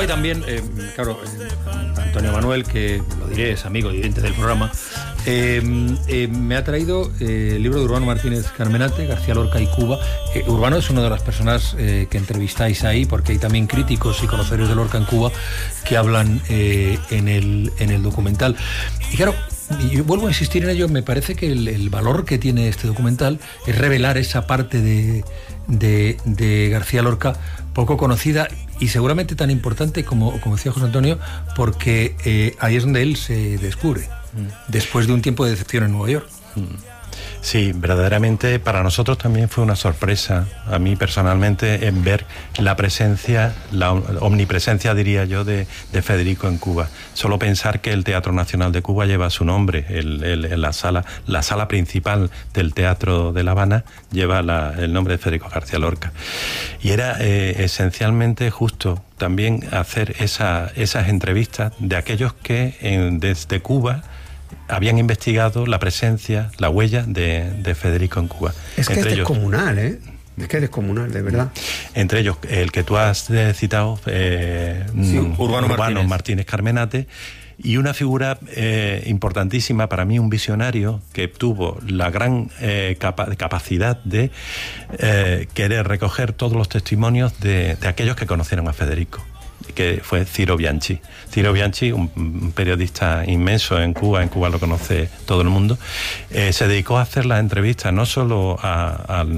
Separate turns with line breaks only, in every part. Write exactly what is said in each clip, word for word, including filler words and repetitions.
hoy también, eh, claro, eh, Antonio Manuel, que lo diré, es amigo y oyente del programa, eh, eh, me ha traído eh, el libro de Urbano Martínez Carmenate, García Lorca y Cuba. Eh, Urbano es una de las personas eh, que entrevistáis ahí, porque hay también críticos y conocedores de Lorca en Cuba que hablan eh, en, el, en el documental. Y claro, y vuelvo a insistir en ello, me parece que el, el valor que tiene este documental es revelar esa parte de, de, de García Lorca poco conocida y seguramente tan importante como, como decía José Antonio, porque eh, ahí es donde él se descubre, mm. después de un tiempo de decepción en Nueva York.
Mm. Sí, verdaderamente para nosotros también fue una sorpresa, a mí personalmente, en ver la presencia, la omnipresencia, diría yo, de, de Federico en Cuba. Solo pensar que el Teatro Nacional de Cuba lleva su nombre, el, el, la, sala, la sala principal del Teatro de La Habana lleva la, el nombre de Federico García Lorca. Y era eh, esencialmente justo también hacer esa, esas entrevistas de aquellos que en, desde Cuba habían investigado la presencia, la huella de, de Federico en Cuba.
Es que Entre es ellos, descomunal, ¿eh? Es que es descomunal, de verdad.
Entre ellos, el que tú has eh, citado, eh,
sí, Urbano,
Urbano
Martínez.
Martínez Carmenate, y una figura eh, importantísima para mí, un visionario que tuvo la gran eh, capa capacidad de eh, querer recoger todos los testimonios de, de aquellos que conocieron a Federico, que fue Ciro Bianchi. Ciro Bianchi, un, un periodista inmenso en Cuba, en Cuba lo conoce todo el mundo, eh, se dedicó a hacer las entrevistas no solo a, a,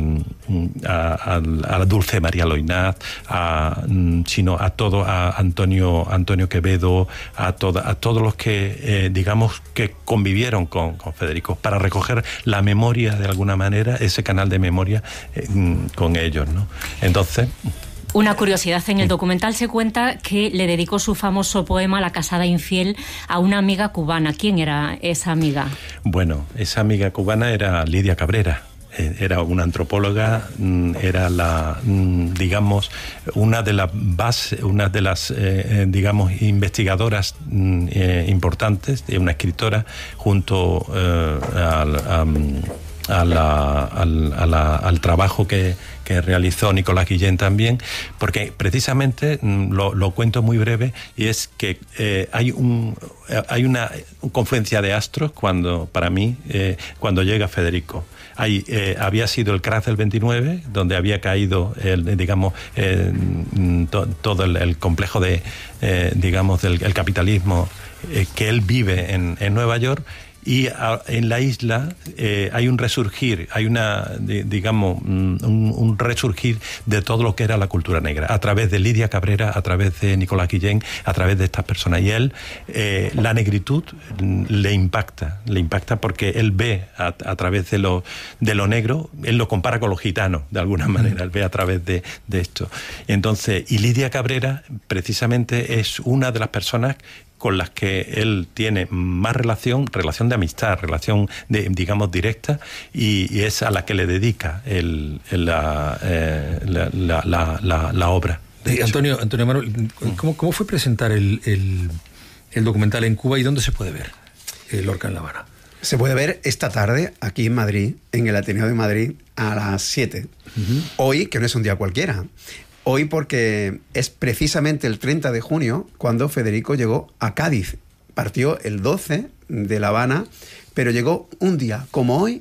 a, a Dulce María Loynaz, a, sino a todo, a Antonio, Antonio Quevedo, a, toda, a todos los que, eh, digamos, que convivieron con, con Federico, para recoger la memoria de alguna manera, ese canal de memoria eh, con ellos, ¿no? Entonces...
Una curiosidad, en el documental se cuenta que le dedicó su famoso poema La casada infiel a una amiga cubana. ¿Quién era esa amiga?
Bueno, esa amiga cubana era Lidia Cabrera. Era una antropóloga, era la, digamos, una de las bases, una de las, eh, digamos, investigadoras eh, importantes, una escritora, junto eh, al, a, a la, al, a la, al trabajo que que realizó Nicolás Guillén también, porque precisamente lo, lo cuento muy breve, y es que eh, hay un hay una confluencia de astros cuando, para mí, eh, cuando llega Federico. Hay, eh, había sido el crash del veintinueve, donde había caído, el, digamos, eh, to, todo el, el complejo de, eh, digamos, del el capitalismo eh, que él vive en, en Nueva York. Y a, en la isla eh, hay un resurgir, hay una, de, digamos, un, un resurgir de todo lo que era la cultura negra, a través de Lidia Cabrera, a través de Nicolás Guillén, a través de estas personas. Y él, eh, la negritud le impacta, le impacta porque él ve a, a través de lo, de lo negro, él lo compara con los gitanos, de alguna manera, él ve a través de, de esto. Entonces, y Lidia Cabrera, precisamente, es una de las personas con las que él tiene más relación, relación de amistad, relación, de, digamos, directa, y, y es a la que le dedica el, el, la, eh, la, la, la, la, la obra.
Eh, Antonio, Antonio Manuel, ¿cómo, cómo fue presentar el, el, el documental en Cuba y dónde se puede ver el Lorca en La Habana?
Se puede ver esta tarde aquí en Madrid, en el Ateneo de Madrid, a las siete. Uh-huh. Hoy, que no es un día cualquiera. Hoy porque es precisamente el treinta de junio cuando Federico llegó a Cádiz. Partió el doce de La Habana, pero llegó un día, como hoy,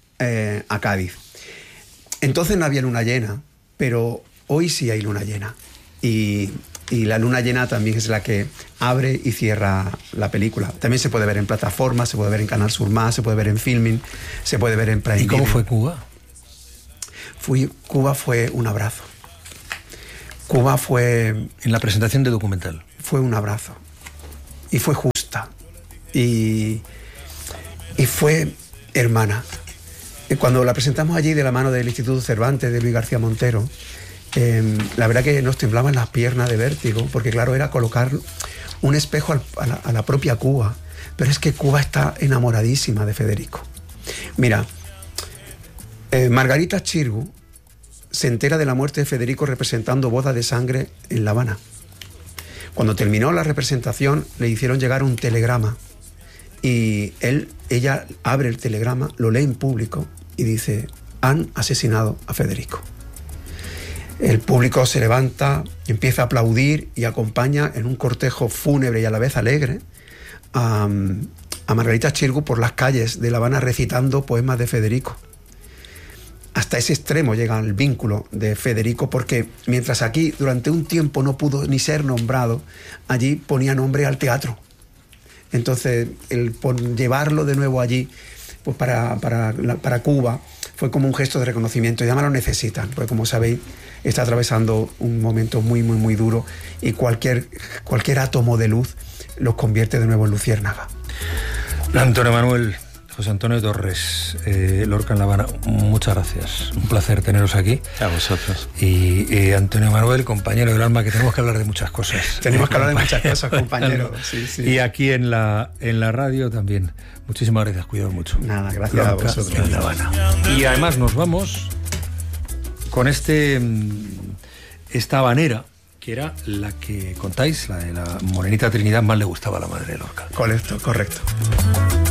eh, a Cádiz. Entonces no había luna llena, pero hoy sí hay luna llena. Y, y la luna llena también es la que abre y cierra la película. También se puede ver en plataformas, se puede ver en Canal Sur Más, se puede ver en Filmin, se puede ver en Prime Video.
¿Y cómo fue Cuba?
Fui, Cuba fue un abrazo. Cuba fue...
En la presentación de documental.
Fue un abrazo. Y fue justa. Y, y fue hermana. Cuando la presentamos allí de la mano del Instituto Cervantes, de Luis García Montero, eh, la verdad que nos temblaban las piernas de vértigo, porque claro, era colocar un espejo al, a, la, a la propia Cuba. Pero es que Cuba está enamoradísima de Federico. Mira, eh, Margarita Xirgu se entera de la muerte de Federico representando Boda de Sangre en La Habana. Cuando terminó la representación, le hicieron llegar un telegrama y él, ella abre el telegrama, lo lee en público y dice: han asesinado a Federico. El público se levanta, empieza a aplaudir y acompaña en un cortejo fúnebre y a la vez alegre a, a Margarita Xirgu por las calles de La Habana recitando poemas de Federico. Hasta ese extremo llega el vínculo de Federico, porque mientras aquí durante un tiempo no pudo ni ser nombrado, allí ponía nombre al teatro. Entonces, el llevarlo de nuevo allí, pues para, para, para Cuba, fue como un gesto de reconocimiento. Y además lo necesitan, porque como sabéis, está atravesando un momento muy, muy, muy duro, y cualquier, cualquier átomo de luz los convierte de nuevo en luciérnaga.
Antonio Manuel, José Antonio Torres, eh, Lorca en La Habana, muchas gracias. Un placer teneros aquí.
A vosotros.
Y eh, Antonio Manuel, compañero del alma, que tenemos que hablar de muchas cosas.
Tenemos que hablar de muchas cosas, compañero. Sí, sí.
Y aquí en la, en la radio también. Muchísimas gracias, cuidaos mucho.
Nada, gracias
Lorca,
a vosotros.
En La Habana. Y además nos vamos con este esta habanera, que era la que contáis, la de la Morenita Trinidad, más le gustaba a la madre de Lorca.
Correcto, correcto.